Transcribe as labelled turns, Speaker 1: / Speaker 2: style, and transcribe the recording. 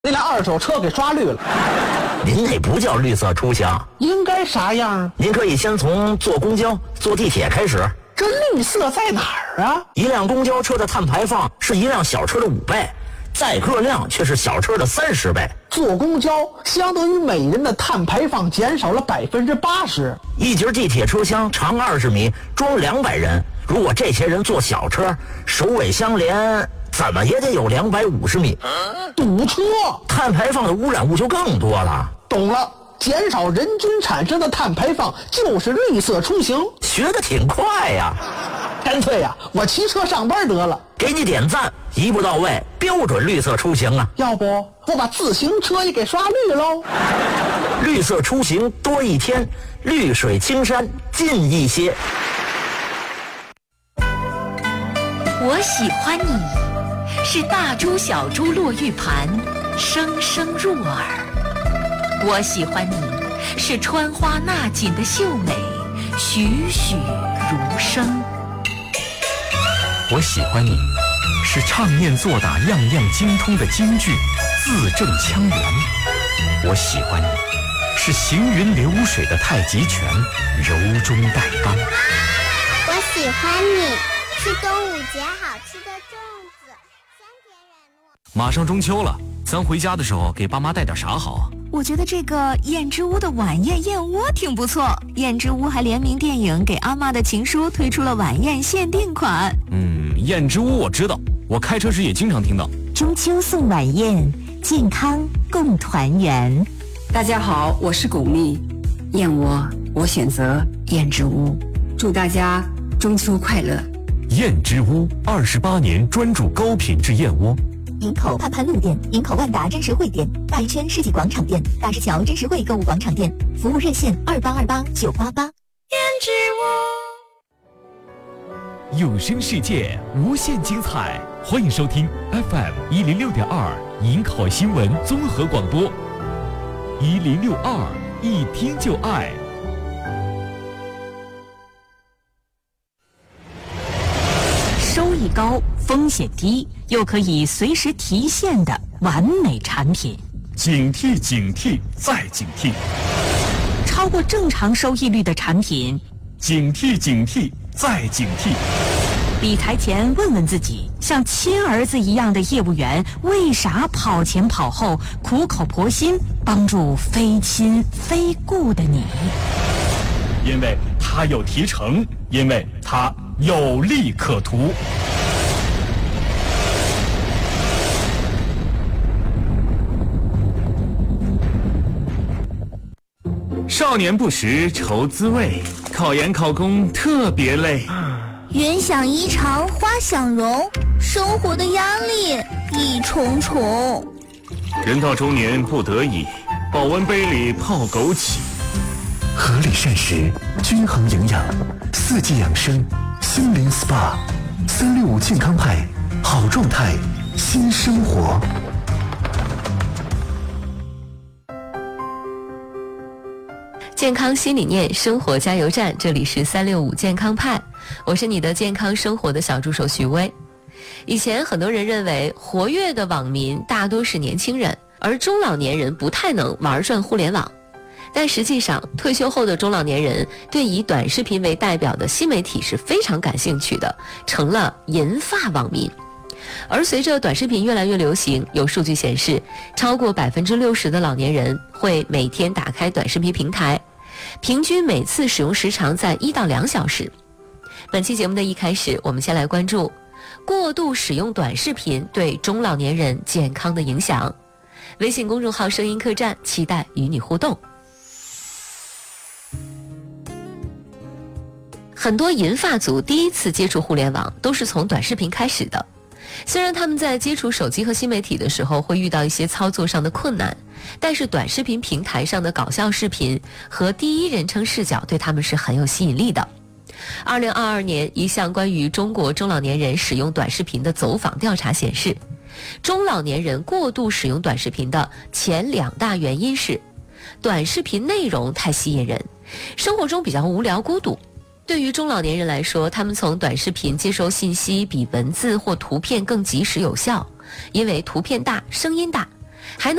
Speaker 1: 那辆二手车给刷绿了。
Speaker 2: 您那不叫绿色出行，
Speaker 1: 应该啥样啊？
Speaker 2: 您可以先从坐公交、坐地铁开始。
Speaker 1: 这绿色在哪儿啊？
Speaker 2: 一辆公交车的碳排放是一辆小车的5倍，载客量却是小车的30倍。
Speaker 1: 坐公交相当于每人的碳排放减少了80%。
Speaker 2: 一节地铁车厢长20米，装200人。如果这些人坐小车，首尾相连，怎么也得有250米。
Speaker 1: 堵车，
Speaker 2: 碳排放的污染物就更多了。
Speaker 1: 懂了，减少人均产生的碳排放就是绿色出行。
Speaker 2: 学得挺快呀！
Speaker 1: 干脆呀，我骑车上班得了。
Speaker 2: 给你点赞，一步到位，标准绿色出行啊！
Speaker 1: 要不我把自行车也给刷绿喽？
Speaker 2: 绿色出行多一天，绿水青山近一些。
Speaker 3: 我喜欢你，是大珠小珠落玉盘，声声入耳。我喜欢你，是穿花纳锦的秀美，栩栩如生。
Speaker 4: 我喜欢你，是唱念做打样样精通的京剧，字正腔圆。我喜欢你，是行云流水的太极拳，柔中带刚。
Speaker 5: 我喜欢你，是端午节好吃的粽子，香甜软糯。
Speaker 4: 马上中秋了，咱回家的时候给爸妈带点啥好啊？
Speaker 3: 我觉得这个燕之屋的晚宴燕窝挺不错。燕之屋还联名电影给阿嬷的情书推出了晚宴限定款。
Speaker 4: 燕之屋我知道，我开车时也经常听到。
Speaker 3: 中秋送晚宴，健康共团圆。
Speaker 6: 大家好，我是巩俐，燕窝我选择燕之屋，祝大家中秋快乐。
Speaker 4: 燕之屋28年专注高品质燕窝。
Speaker 7: 营口盼盼路店、营口万达真实汇店、大一圈世纪广场店、大石桥真实汇购物广场店，服务热线2828-988。
Speaker 3: 燕之
Speaker 4: 屋，有声世界无限精彩，欢迎收听 FM 106.2营口新闻综合广播，1062一听就爱。
Speaker 3: 收益高、风险低，又可以随时提现的完美产品。
Speaker 4: 警惕警惕再警惕，
Speaker 3: 超过正常收益率的产品。
Speaker 4: 警惕警惕再警惕。
Speaker 3: 理财前问问自己，像亲儿子一样的业务员，为啥跑前跑后，苦口婆心帮助非亲非故的你？
Speaker 4: 因为他有提成，因为他有利可图。少年不识愁滋味，考研考公特别累。
Speaker 5: 人想衣长花想容，生活的压力一重重。
Speaker 4: 人到中年不得已，保温杯里泡枸杞。合理膳食，均衡营养，4季养生，心灵 SPA，365健康派，好状态，新生活。
Speaker 8: 健康新理念，生活加油站，这里是365健康派，我是你的健康生活的小助手徐薇。以前很多人认为活跃的网民大多是年轻人，而中老年人不太能玩转互联网。但实际上，退休后的中老年人对以短视频为代表的新媒体是非常感兴趣的，成了银发网民。而随着短视频越来越流行，有数据显示，超过60%的老年人会每天打开短视频平台，平均每次使用时长在1到2小时。本期节目的一开始，我们先来关注过度使用短视频对中老年人健康的影响。微信公众号声音客栈期待与你互动。很多银发族第一次接触互联网都是从短视频开始的，虽然他们在接触手机和新媒体的时候会遇到一些操作上的困难，但是短视频平台上的搞笑视频和第一人称视角对他们是很有吸引力的。2022年一项关于中国中老年人使用短视频的走访调查显示，中老年人过度使用短视频的前2大原因是短视频内容太吸引人，生活中比较无聊孤独。对于中老年人来说，他们从短视频接收信息比文字或图片更及时有效，因为图片大、声音大， 还能